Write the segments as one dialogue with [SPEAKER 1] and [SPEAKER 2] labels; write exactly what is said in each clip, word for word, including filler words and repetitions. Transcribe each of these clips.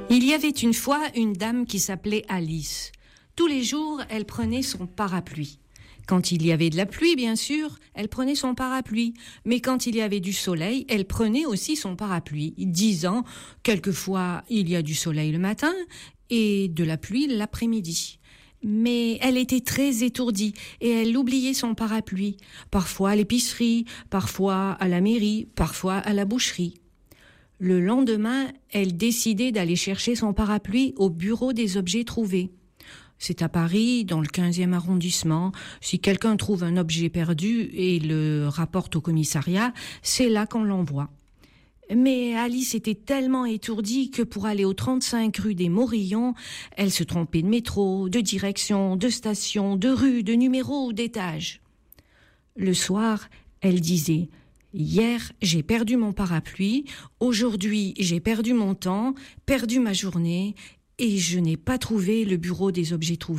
[SPEAKER 1] Il y avait une fois une dame qui s'appelait Alice. Tous les jours, elle prenait son parapluie. Quand il y avait de la pluie, bien sûr, elle prenait son parapluie. Mais quand il y avait du soleil, elle prenait aussi son parapluie, disant quelquefois il y a du soleil le matin et de la pluie l'après-midi. Mais elle était très étourdie et elle oubliait son parapluie, parfois à l'épicerie, parfois à la mairie, parfois à la boucherie. Le lendemain, elle décidait d'aller chercher son parapluie au bureau des objets trouvés. C'est à Paris, dans le quinzième arrondissement. Si quelqu'un trouve un objet perdu et le rapporte au commissariat, c'est là qu'on l'envoie. Mais Alice était tellement étourdie que pour aller au trente-cinq rue des Morillons, elle se trompait de métro, de direction, de station, de rue, de numéro ou d'étage. Le soir, elle disait « Hier, j'ai perdu mon parapluie, aujourd'hui, j'ai perdu mon temps, perdu ma journée, et je n'ai pas trouvé le bureau des objets trouvés. »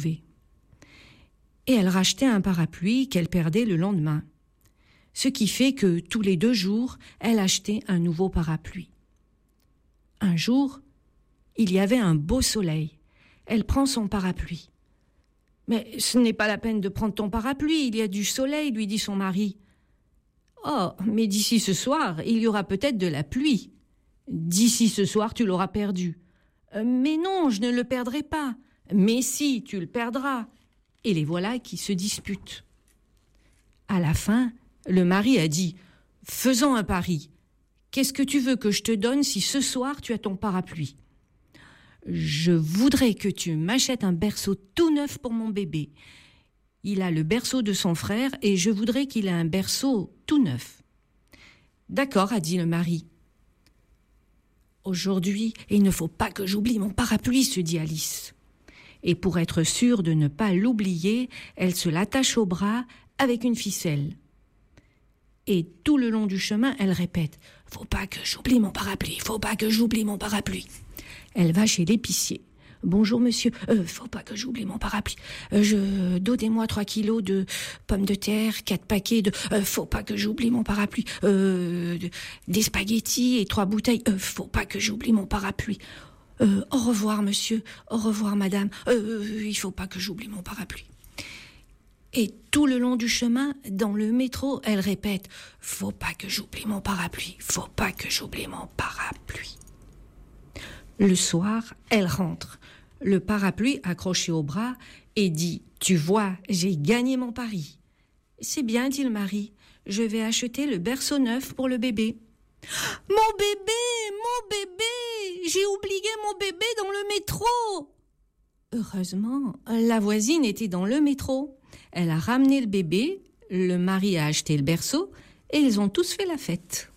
[SPEAKER 1] Et elle rachetait un parapluie qu'elle perdait le lendemain. Ce qui fait que tous les deux jours, elle achetait un nouveau parapluie. Un jour, il y avait un beau soleil. Elle prend son parapluie. « Mais ce n'est pas la peine de prendre ton parapluie, il y a du soleil, lui dit son mari. »« Oh, mais d'ici ce soir, il y aura peut-être de la pluie. D'ici ce soir, tu l'auras perdu. »« Mais non, je ne le perdrai pas. »« Mais si, tu le perdras. » Et les voilà qui se disputent. À la fin, le mari a dit « Faisons un pari. Qu'est-ce que tu veux que je te donne si ce soir tu as ton parapluie ? » ?»« Je voudrais que tu m'achètes un berceau tout neuf pour mon bébé. Il a le berceau de son frère et je voudrais qu'il ait un berceau tout neuf. »« D'accord, » a dit le mari. « Aujourd'hui, il ne faut pas que j'oublie mon parapluie, se dit Alice. Et pour être sûre de ne pas l'oublier, elle se l'attache au bras avec une ficelle. Et tout le long du chemin, elle répète « Faut pas que j'oublie mon parapluie, faut pas que j'oublie mon parapluie. » Elle va chez l'épicier. « Bonjour monsieur, euh, faut pas que j'oublie mon parapluie. Euh, je donnez-moi trois kilos de pommes de terre, quatre paquets de... Euh, faut pas que j'oublie mon parapluie. Euh, de, des spaghettis et trois bouteilles. Euh, faut pas que j'oublie mon parapluie. Euh, au revoir monsieur, au revoir madame. Euh, il faut pas que j'oublie mon parapluie. » Et tout le long du chemin, dans le métro, elle répète « Faut pas que j'oublie mon parapluie, faut pas que j'oublie mon parapluie. » Le soir, elle rentre, le parapluie accroché au bras, et dit « Tu vois, j'ai gagné mon pari. »« C'est bien, dit le mari, je vais acheter le berceau neuf pour le bébé. »« Mon bébé, mon bébé, j'ai oublié mon bébé dans le métro !» Heureusement, la voisine était dans le métro. Elle a ramené le bébé, le mari a acheté le berceau, et ils ont tous fait la fête.